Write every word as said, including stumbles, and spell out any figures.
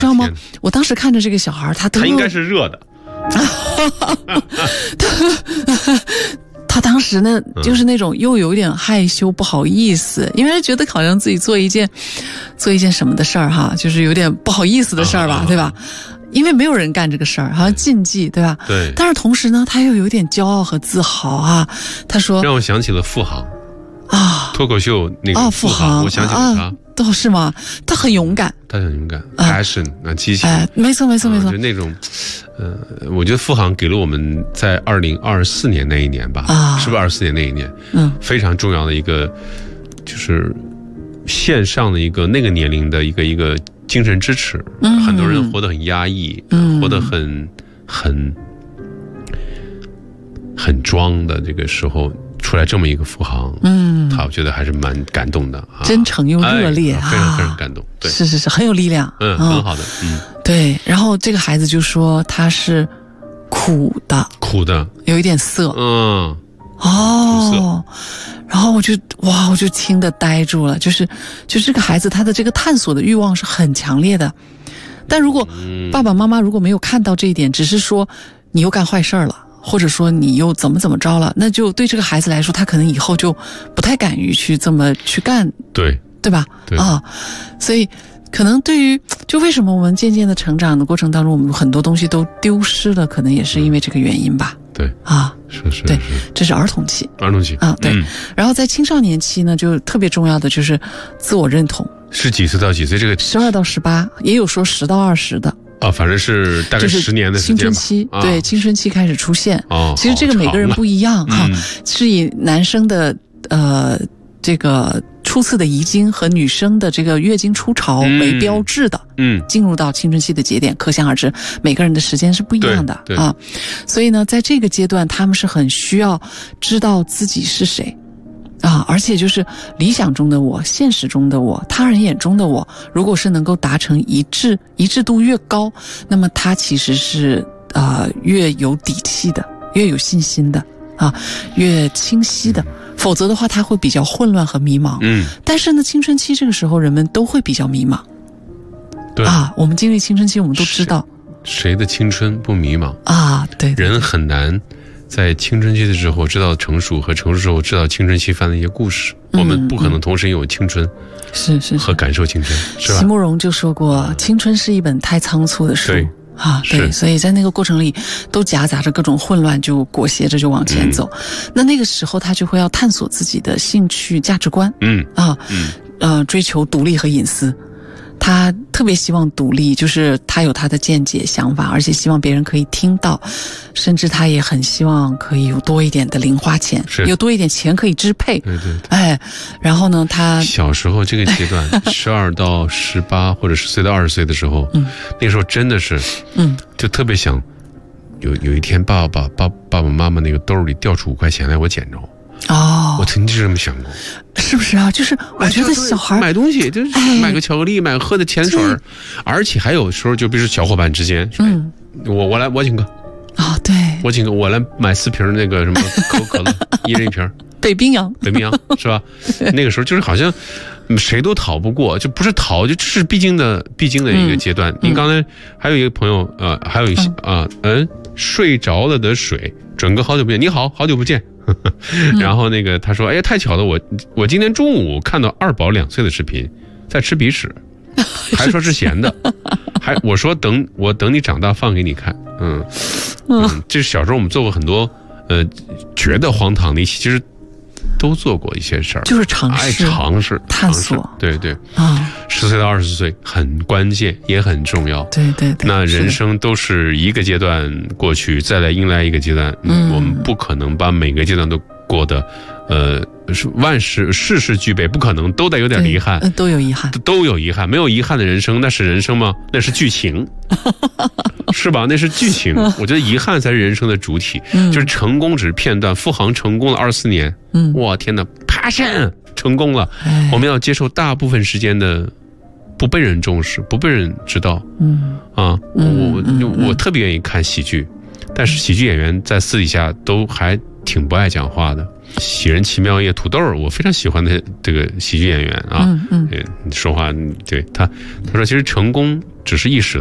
知道吗？我当时看着这个小孩，他都他应该是热的。 他当时呢，就是那种又有点害羞不好意思，嗯、因为觉得好像自己做一件做一件什么的事儿哈，就是有点不好意思的事儿吧，啊、对吧？因为没有人干这个事儿，好像禁忌，对吧？ 对。 但是同时呢，他又有点骄傲和自豪啊。他说， 让我想起了付航啊， 脱口秀那个付航，啊、我想起了他。啊哦，是吗？他很勇敢， 他很勇敢 ，passion 啊，激情， 哎，没错，没错，没错， 就那种，呃，我觉得付航给了我们在二零二四年那一年吧，啊，是不是二四年那一年？嗯，非常重要的一个，就是线上的一个那个年龄的一个一个精神支持。嗯，很多人活得很压抑，嗯，活得很很很装的这个时候。出来这么一个付航，嗯，他我觉得还是蛮感动的，啊、 真诚又热烈， 哎、非常非常感动，对， 是是是，很有力量， 嗯，哦、很好的，嗯， 对。然后这个孩子就说他是苦的， 苦的， 有一点涩， 嗯， 哦，然后我就哇，我就听得呆住了，就是就是这个孩子他的这个探索的欲望是很强烈的，但如果爸爸妈妈如果没有看到这一点，只是说你又干坏事了。或者说你又怎么怎么着了，那就对这个孩子来说，他可能以后就不太敢于去这么去干， 对对吧？ 对啊，所以可能对于就为什么我们渐渐的成长的过程当中，我们很多东西都丢失了，可能也是因为这个原因吧。 对啊， 是是， 对，这是儿童期， 儿童期啊，对。嗯、然后在青少年期呢，就特别重要的就是自我认同。 是几岁到几岁？这个十二到十八，也有说十到二十的。 啊，反正是大概十年的时间吧。青春期， 啊、 对，青春期开始出现。 哦， 其实这个每个人不一样哈， 嗯、 是以男生的呃这个初次的遗精和女生的这个月经初潮为标志的。嗯，进入到青春期的节点，可想而知，每个人的时间是不一样的啊。所以呢，在这个阶段，他们是很需要知道自己是谁。啊，而且就是理想中的我，现实中的我，他人眼中的我，如果是能够达成一致，一致度越高，那么他其实是呃越有底气的，越有信心的啊，越清晰的。否则的话，他会比较混乱和迷茫。嗯，但是呢，青春期这个时候，人们都会比较迷茫。 对啊，我们经历青春期，我们都知道， 谁的青春不迷茫啊？对， 人很难。在青春期的时候知道成熟，和成熟时候知道青春期犯的一些故事，嗯、我们不可能同时拥有青春， 是是和感受青春，是吧？ 席慕容就说过，青春是一本太仓促的书， 对啊，对，所以在那个过程里都夹杂着各种混乱，就裹挟着就往前走。嗯、那那个时候他就会要探索自己的兴趣、价值观，嗯啊，嗯呃，追求独立和隐私。他特别希望独立，就是他有他的见解想法，而且希望别人可以听到，甚至他也很希望可以有多一点的零花钱，有多一点钱可以支配。 对对对， 哎，然后呢，他小时候这个阶段，十二到十八或者十岁到二十岁的时候，嗯，那时候真的是，嗯，就特别想有有一天爸爸爸爸爸妈妈那个兜里掉出五块钱来，我捡着。哦，我曾经是这么想过， 是不是啊？就是我觉得小孩买东西，就是买个巧克力，买个喝的甜水，而且还有时候就比如小伙伴之间，嗯，我我来我请客， 啊，对， 我请客，我来买四瓶那个什么可口可乐，一人一瓶， 北冰洋， 北冰洋是吧？那个时候就是好像谁都逃不过，就不是逃，就这是必经的必经的一个阶段。您刚才还有一个朋友，呃，还有一些啊，嗯，睡着了的水，准哥好久不见，你好，好久不见。然后那个他说，哎呀，太巧了，我我今天中午看到二宝两岁的视频，在吃鼻屎，还说是咸的，还我说等我等你长大放给你看，嗯嗯，这是小时候我们做过很多呃觉得荒唐的一起，其实都做过一些事儿， 就是尝试、 爱尝试、 探索， 对对啊，十岁到二十岁很关键，也很重要， 对对对。 那人生都是一个阶段过去，再来迎来一个阶段，嗯，我们不可能把每个阶段都过得，呃，是万事事事俱备，不可能，都得有点遗憾， 嗯，都有遗憾， 都有遗憾，没有遗憾的人生，那是人生吗？那是剧情，是吧？那是剧情。我觉得遗憾才是人生的主体，嗯、就是成功只是片段。付航成功了二十四年，嗯，哇，天哪 ，passion 成功了，我们要接受大部分时间的不被人重视，不被人知道，嗯啊，嗯我、嗯、我特别愿意看喜剧，但是喜剧演员在私底下都还挺不爱讲话的。 喜人奇妙夜土豆，我非常喜欢的这个喜剧演员啊， 嗯嗯， 说话对他他说其实成功只是一时